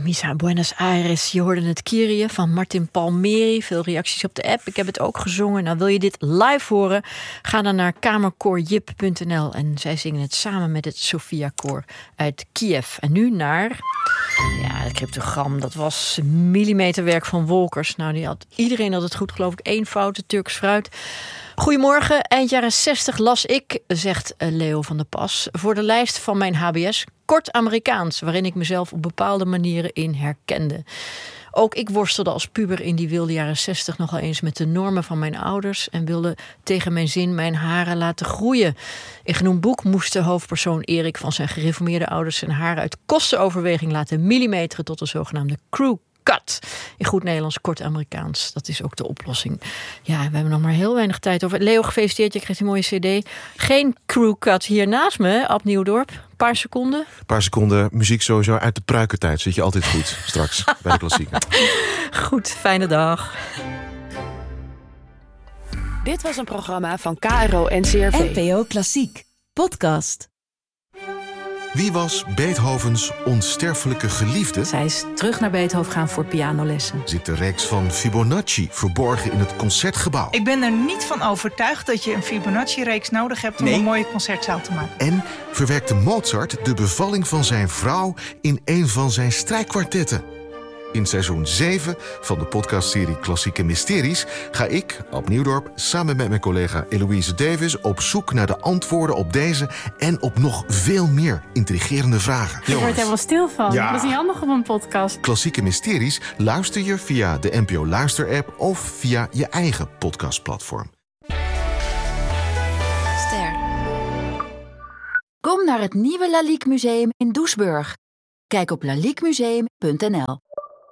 Misa Buenos Aires. Je hoorde het Kyrie van Martin Palmieri. Veel reacties op de app. Ik heb het ook gezongen. Nou, wil je dit live horen? Ga dan naar kamerkoorjip.nl. En zij zingen het samen met het Sofia Koor uit Kiev. En nu naar... Ja, het cryptogram. Dat was millimeterwerk van Wolkers. Nou, iedereen had het goed, geloof ik. 1 fout, Turks fruit. Goedemorgen. Eind jaren 60 las ik, zegt Leo van der Pas, voor de lijst van mijn HBS kort Amerikaans, waarin ik mezelf op bepaalde manieren in herkende. Ook ik worstelde als puber in die wilde jaren 60 nogal eens met de normen van mijn ouders en wilde tegen mijn zin mijn haren laten groeien. In genoemd boek moest de hoofdpersoon Erik van zijn gereformeerde ouders zijn haren uit kostenoverweging laten millimeteren tot een zogenaamde crew cut. In goed Nederlands, kort Amerikaans. Dat is ook de oplossing. Ja, we hebben nog maar heel weinig tijd over. Leo, gefeliciteerd. Je krijgt een mooie cd. Geen crew cut hier naast me, Ab Nieuwdorp. Een paar seconden. Muziek sowieso uit de pruikertijd. Zit je altijd goed straks bij de klassieker. Goed, fijne dag. Dit was een programma van KRO NCRV. NPO Klassiek. Podcast. Wie was Beethovens onsterfelijke geliefde? Zij is terug naar Beethoven gaan voor pianolessen. Zit de reeks van Fibonacci verborgen in het Concertgebouw? Ik ben er niet van overtuigd dat je een Fibonacci-reeks nodig hebt om een mooie concertzaal te maken. En verwerkte Mozart de bevalling van zijn vrouw in een van zijn strijkkwartetten? In seizoen 7 van de podcastserie Klassieke Mysteries ga ik, Ab Nieuwdorp, samen met mijn collega Eloïse Davis op zoek naar de antwoorden op deze en op nog veel meer intrigerende vragen. Je wordt helemaal stil van. Ja. Dat is niet handig op een podcast. Klassieke Mysteries luister je via de NPO Luister-app of via je eigen podcastplatform. Ster. Kom naar het nieuwe Lalique Museum in Doesburg. Kijk op laliquemuseum.nl.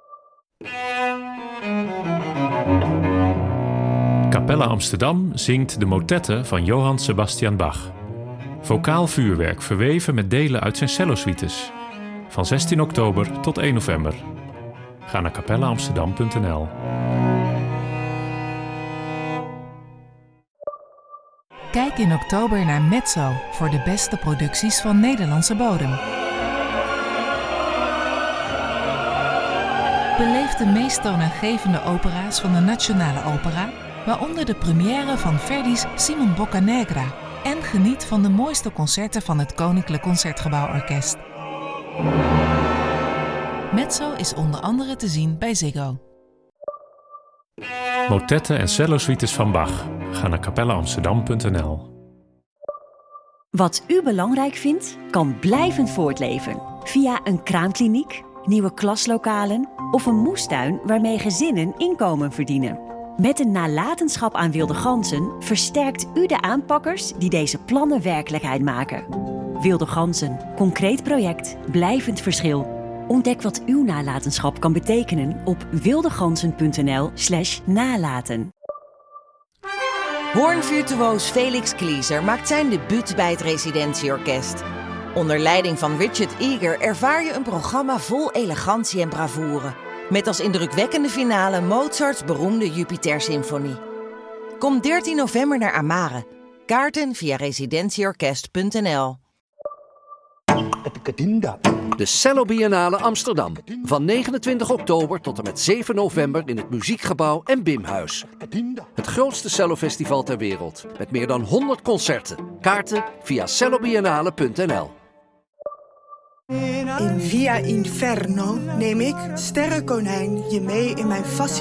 Capella Amsterdam zingt de motetten van Johann Sebastian Bach. Vocaal vuurwerk verweven met delen uit zijn cellosuites. Van 16 oktober tot 1 november. Ga naar capellaamsterdam.nl. Kijk in oktober naar Mezzo voor de beste producties van Nederlandse bodem. Beleef de meest toonaangevende opera's van de Nationale Opera, waaronder de première van Verdi's Simon Boccanegra, en geniet van de mooiste concerten van het Koninklijk Concertgebouworkest. Mezzo is onder andere te zien bij Ziggo. Motetten en cellosuites van Bach. Ga naar capellaamsterdam.nl. Wat u belangrijk vindt, kan blijvend voortleven. Via een kraamkliniek, nieuwe klaslokalen of een moestuin waarmee gezinnen inkomen verdienen. Met een nalatenschap aan wilde ganzen versterkt u de aanpakkers die deze plannen werkelijkheid maken. Wilde ganzen, concreet project, blijvend verschil. Ontdek wat uw nalatenschap kan betekenen op wildeganzen.nl/nalaten. Hoornvirtuoos Felix Klieser maakt zijn debuut bij het Residentieorkest. Onder leiding van Richard Eager ervaar je een programma vol elegantie en bravoure. Met als indrukwekkende finale Mozarts beroemde Jupiter-symfonie. Kom 13 november naar Amare. Kaarten via residentieorkest.nl. De Cello Biennale Amsterdam. Van 29 oktober tot en met 7 november in het Muziekgebouw en Bimhuis. Het grootste cellofestival ter wereld. Met meer dan 100 concerten. Kaarten via cellobiennale.nl. In Via Inferno neem ik, Sterrenkonijn, je mee in mijn